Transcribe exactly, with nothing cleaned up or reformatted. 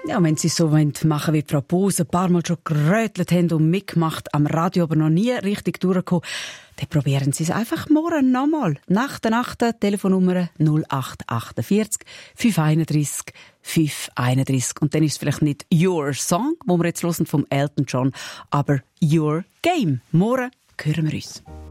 Ja, wenn Sie so wollen, machen wie Frau Buse, ein paar Mal schon gerötelt haben und mitgemacht, am Radio aber noch nie richtig durchgekommen, dann probieren Sie es einfach morgen nochmal. Nach der Nacht, Telefonnummer null acht achtundvierzig fünf einunddreißig fünf einunddreißig. Und dann ist es vielleicht nicht Your Song, wo wir jetzt hören vom Elton John, aber Your Game. Morgen hören wir uns.